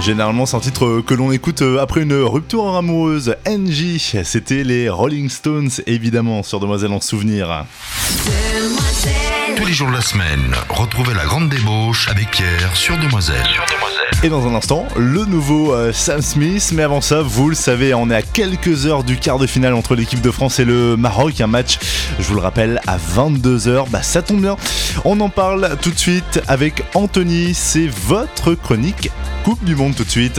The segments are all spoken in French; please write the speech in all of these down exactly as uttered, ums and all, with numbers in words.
Généralement, c'est un titre que l'on écoute après une rupture amoureuse. N J, c'était les Rolling Stones, évidemment, sur Demoiselle en souvenir. Tous les jours de la semaine, retrouvez la grande débauche avec Pierre sur Demoiselle. Sur Demoiselle. Et dans un instant, le nouveau euh, Sam Smith. Mais avant ça, vous le savez, on est à quelques heures du quart de finale entre l'équipe de France et le Maroc. Un match, je vous le rappelle, à vingt-deux heures. Bah, ça tombe bien. On en parle tout de suite avec Anthony. C'est votre chronique Coupe du Monde tout de suite.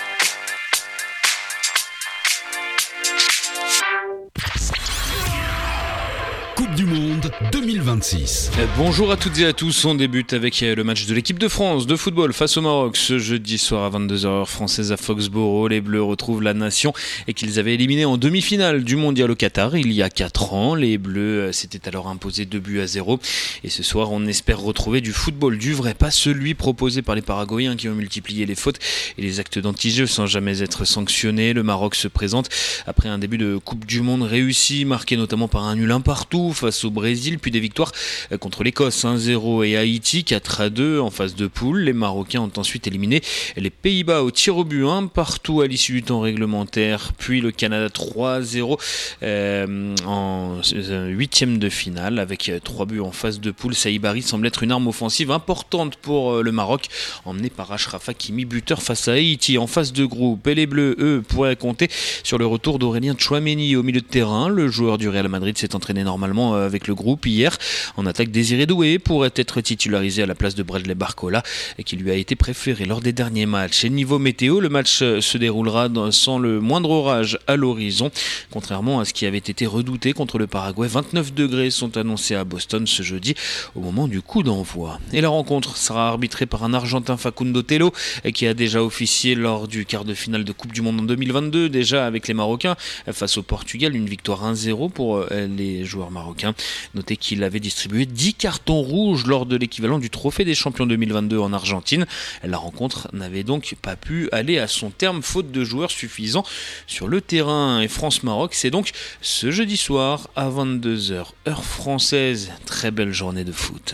Coupe du Monde deux mille vingt-six. Bonjour à toutes et à tous, on débute avec le match de l'équipe de France de football face au Maroc. Ce jeudi soir à vingt-deux heures française à Foxborough, les Bleus retrouvent la nation et qu'ils avaient éliminé en demi-finale du Mondial au Qatar il y a quatre ans. Les Bleus s'étaient alors imposés deux buts à zéro. Et ce soir, on espère retrouver du football, du vrai, pas celui proposé par les Paraguayens qui ont multiplié les fautes et les actes d'anti-jeu sans jamais être sanctionnés. Le Maroc se présente après un début de Coupe du Monde réussi, marqué notamment par un nul un partout face au Brésil, puis des victoires contre l'Écosse un zéro et Haïti quatre à deux en phase de poule. Les Marocains ont ensuite éliminé les Pays-Bas au tir au but un partout à l'issue du temps réglementaire, puis le Canada trois à zéro euh, en huitième de finale avec trois buts en phase de poule. Saïbari semble être une arme offensive importante pour le Maroc, emmené par Achraf Hakimi, buteur face à Haïti. En phase de groupe, et les Bleus, eux, pourraient compter sur le retour d'Aurélien Tchouaméni au milieu de terrain. Le joueur du Real Madrid s'est entraîné normalement avec le groupe hier. En attaque, Désiré Doué pourrait être titularisé à la place de Bradley Barcola qui lui a été préféré lors des derniers matchs. Et niveau météo, le match se déroulera sans le moindre orage à l'horizon. Contrairement à ce qui avait été redouté contre le Paraguay, vingt-neuf degrés sont annoncés à Boston ce jeudi au moment du coup d'envoi. Et la rencontre sera arbitrée par un Argentin, Facundo Telo, qui a déjà officié lors du quart de finale de Coupe du Monde en deux mille vingt-deux, déjà avec les Marocains face au Portugal, une victoire un zéro pour les joueurs marocains. Notez qu'il avait distribué dix cartons rouges lors de l'équivalent du trophée des champions deux mille vingt-deux en Argentine. La rencontre n'avait donc pas pu aller à son terme faute de joueurs suffisants sur le terrain. Et France-Maroc, c'est donc ce jeudi soir à vingt-deux heures heure française. Très belle journée de foot.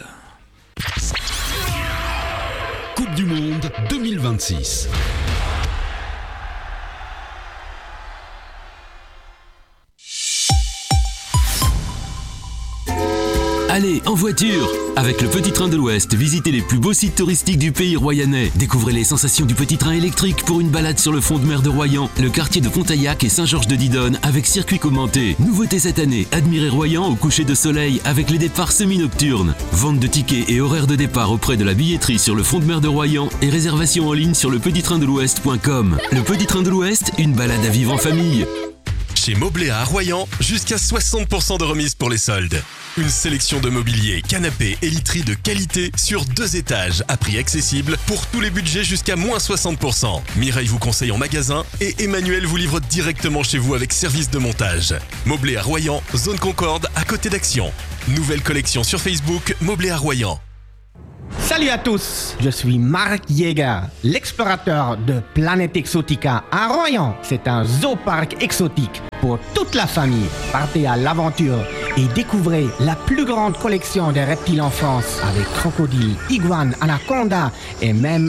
Coupe du Monde deux mille vingt-six. Allez, en voiture! Avec le Petit Train de l'Ouest, visitez les plus beaux sites touristiques du pays royannais. Découvrez les sensations du petit train électrique pour une balade sur le front de mer de Royan, le quartier de Pontaillac et Saint-Georges-de-Didonne avec circuit commenté. Nouveauté cette année, admirez Royan au coucher de soleil avec les départs semi-nocturnes. Vente de tickets et horaires de départ auprès de la billetterie sur le front de mer de Royan et réservation en ligne sur le petit train de l'ouest point com. Le Petit Train de l'Ouest, une balade à vivre en famille. Chez Mobléa à Royan, jusqu'à soixante pour cent de remise pour les soldes. Une sélection de mobilier, canapés et literie de qualité sur deux étages à prix accessible pour tous les budgets jusqu'à moins soixante pour cent. Mireille vous conseille en magasin et Emmanuel vous livre directement chez vous avec service de montage. Mobléa Royan, zone Concorde à côté d'Action. Nouvelle collection sur Facebook, Mobléa Royan. Salut à tous, je suis Marc Jäger, l'explorateur de Planète Exotica à Royan. C'est un zooparc exotique pour toute la famille. Partez à l'aventure et découvrez la plus grande collection de reptiles en France avec crocodiles, iguanes, anacondas et même